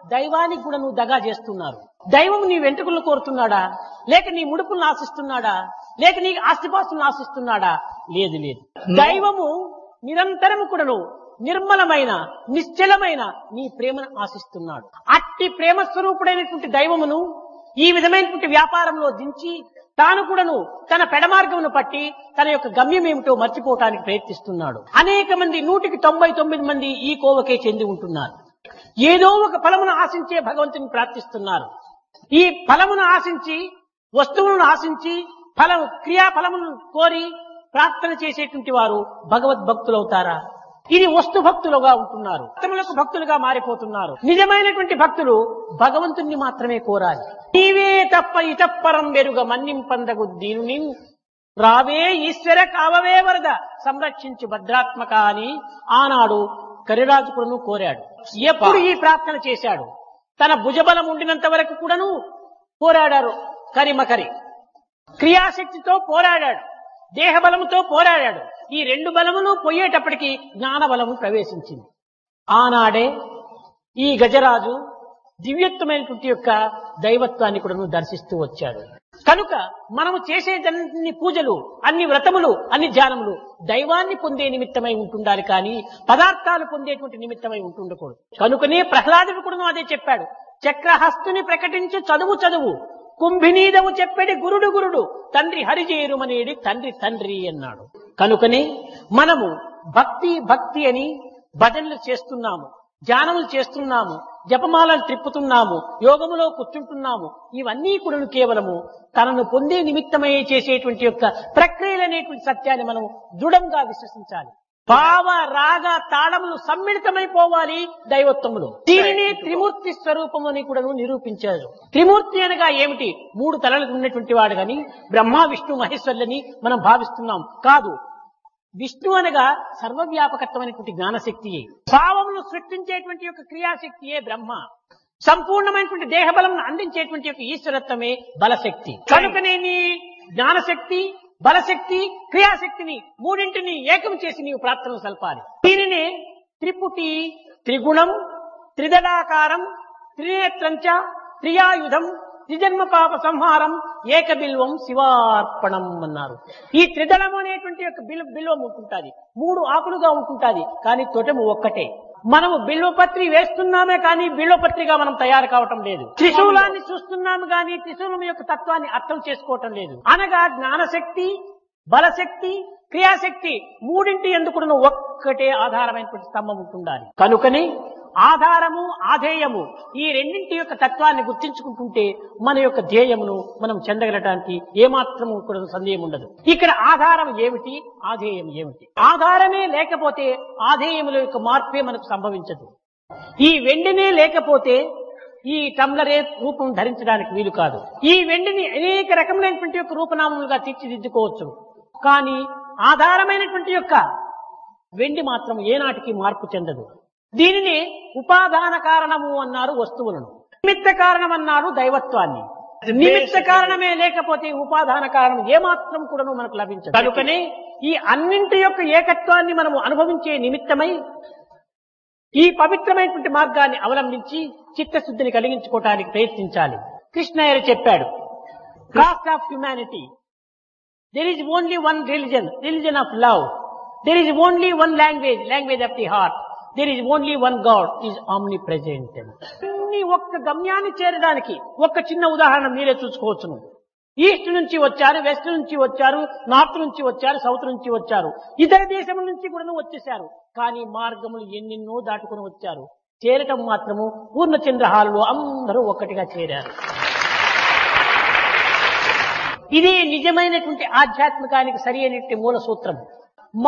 దైవానికి కూడా నువ్వు దగా చేస్తున్నారు. దైవం నీ వెంట్రుకలను కోరుతున్నాడా, లేక నీ ముడుపులను ఆశిస్తున్నాడా, లేక నీ ఆస్తిపాస్తులను ఆశిస్తున్నాడా? లేదు లేదు. దైవము నిరంతరము కూడాను నిర్మలమైన నిశ్చలమైన నీ ప్రేమను ఆశిస్తున్నాడు. అట్టి ప్రేమ స్వరూపుడైనటువంటి దైవమును ఈ విధమైనటువంటి వ్యాపారంలో దించి తాను కూడాను తన పెడమార్గమును పట్టి తన యొక్క గమ్యం ఏమిటో మర్చిపోవటానికి ప్రయత్నిస్తున్నాడు. అనేక మంది 199 మంది ఈ కోవకే చెంది ఉంటున్నారు. ఏదో ఒక ఫలమును ఆశించే భగవంతుని ప్రార్థిస్తున్నారు. ఈ ఫలమును ఆశించి, వస్తువులను ఆశించి, క్రియాఫలములను కోరి ప్రార్థన చేసేటువంటి వారు భగవద్భక్తులవుతారా? ఇది వస్తు భక్తులుగా ఉంటున్నారు, భక్తులకు భక్తులుగా మారిపోతున్నారు. నిజమైనటువంటి భక్తులు భగవంతుణ్ణి మాత్రమే కోరాలి. నీవే తప్ప ఇతప్పరం వెరుగ మన్నింపందగు దీనుని రావే ఈశ్వర కావవే వరద సంరక్షించు భద్రాత్మక అని ఆనాడు కరిరాజు కూడాను కోరాడు. ఎప్పుడు ఈ ప్రార్థన చేశాడు? తన భుజబలం ఉండినంత వరకు కూడాను పోరాడారు. కరిమకరి క్రియాశక్తితో పోరాడాడు, దేహబలముతో పోరాడాడు. ఈ రెండు బలములు పోయేటప్పటికి జ్ఞాన బలము ప్రవేశించింది. ఆనాడే ఈ గజరాజు దివ్యత్వమైనటువంటి యొక్క దైవత్వాన్ని కూడా దర్శిస్తూ వచ్చాడు. కనుక మనము చేసేదన్ని పూజలు, అన్ని వ్రతములు, అన్ని ధ్యానములు దైవాన్ని పొందే నిమిత్తమై ఉంటుండాలి, కానీ పదార్థాలు పొందేటువంటి నిమిత్తమై ఉంటుండకూడదు. కనుకనే ప్రహ్లాదుడు కూడా అదే చెప్పాడు. చక్రహస్తుని ప్రకటించు చదువు చదువు, కుంభినీదము చెప్పేది గురుడు గురుడు, తండ్రి హరిజేరుమనేది తండ్రి తండ్రి అన్నాడు. కనుకనే మనము భక్తి భక్తి అని భజనలు చేస్తున్నాము, ధ్యానములు చేస్తున్నాము, జపమాలను త్రిప్పుతున్నాము, యోగములో కూర్చుంటున్నాము. ఇవన్నీ కూడా కేవలము తనను పొందే నిమిత్తమై చేసేటువంటి యొక్క ప్రక్రియలనేటువంటి సత్యాన్ని మనం దృఢంగా విశ్వసించాలి. భావ రాగ తాళములు సమ్మిళితమైపోవాలి దైవత్వములు. దీనిని త్రిమూర్తి స్వరూపము అని కూడా నిరూపించారు. త్రిమూర్తి అనగా ఏమిటి? 3 తలలు ఉన్నటువంటి వాడు గాని బ్రహ్మ విష్ణు మహేశ్వరులని మనం భావిస్తున్నాం. కాదు, విష్ణు అనగా సర్వవ్యాపకత్వమైనటువంటి జ్ఞానశక్తియే. భావమును సృష్టించేటువంటి యొక్క క్రియాశక్తియే బ్రహ్మ. సంపూర్ణమైనటువంటి దేహబలం అందించేటువంటి యొక్క ఈశ్వరత్వమే బలశక్తి. కనుకనే నీ జ్ఞానశక్తి, బలశక్తి, క్రియాశక్తిని మూడింటిని ఏకం చేసి నీవు ప్రార్థనలు సల్పాలి. దీనినే త్రిపుటి, త్రిగుణం, త్రిదళాకారం, త్రినేత్రంచ, త్రియాయుధం, త్రిజన్మ పాప సంహారం, ఏకబిల్వం శివార్పణం అన్నారు. ఈ త్రిదళం అనేటువంటి యొక్క బిల్వం ఉంటుంటాది, 3 ఆకులుగా ఉంటుంటాది, కానీ తొటము ఒక్కటే. మనము బిల్వపత్రి వేస్తున్నామే కానీ బిల్వపత్రిగా మనం తయారు కావటం లేదు. త్రిశూలాన్ని చూస్తున్నాము కానీ త్రిశూలం యొక్క తత్వాన్ని అర్థం చేసుకోవటం లేదు. అనగా జ్ఞానశక్తి, బలశక్తి, క్రియాశక్తి మూడింటి ఎందుకు ఒక్కటే ఆధారమైనటువంటి స్తంభం ఉంటుండాలి. కనుకని ఆధారము, ఆధేయము ఈ రెండింటి యొక్క తత్వాన్ని గుర్తించుకుంటుంటే మన యొక్క ధ్యేయమును మనం చెందగలటానికి ఏమాత్రము కూడా సందేహం ఉండదు. ఇక్కడ ఆధారం ఏమిటి, ఆధేయం ఏమిటి? ఆధారమే లేకపోతే ఆధేయముల యొక్క మార్పే మనకు సంభవించదు. ఈ వెండినే లేకపోతే ఈ టంబ్లరే రూపం ధరించడానికి వీలు కాదు. ఈ వెండిని అనేక రకములైనటువంటి యొక్క రూపనామములుగా తీర్చిదిద్దుకోవచ్చు, కానీ ఆధారమైనటువంటి యొక్క వెండి మాత్రం ఏనాటికి మార్పు చెందదు. దీనిని ఉపాదాన కారణము అన్నారు వస్తువులను, నిమిత్త కారణం అన్నారు దైవత్వాన్ని. నిమిత్త కారణమే లేకపోతే ఉపాదాన కారణం ఏమాత్రం కూడా మనకు లభించదు. కనుకనే ఈ అన్నింటి యొక్క ఏకత్వాన్ని మనము అనుభవించే నిమిత్తమై ఈ పవిత్రమైనటువంటి మార్గాన్ని అవలంబించి చిత్తశుద్ధిని కలిగించుకోవటానికి ప్రయత్నించాలి. కృష్ణయ్య చెప్పాడు, cost of humanity, there is only one religion, religion of love. There is only one language, language of the heart. There is only one God, is omnipresent. అన్ని ఒక్క గమ్యాన్ని చేరడానికి ఒక్క చిన్న ఉదాహరణ మీరే చూసుకోవచ్చును. ఈస్ట్ నుంచి వచ్చారు, వెస్ట్ నుంచి వచ్చారు, నార్త్ నుంచి వచ్చారు, సౌత్ నుంచి వచ్చారు, ఇతర దేశం నుంచి కూడా వచ్చేసారు. కానీ మార్గములు ఎన్నెన్నో దాటుకుని వచ్చారు. చేరటం మాత్రము పూర్ణచంద్రహాల్లో అందరూ ఒక్కటిగా చేరారు. ఇది నిజమైనటువంటి ఆధ్యాత్మికానికి సరి అయినటువంటి మూల సూత్రం.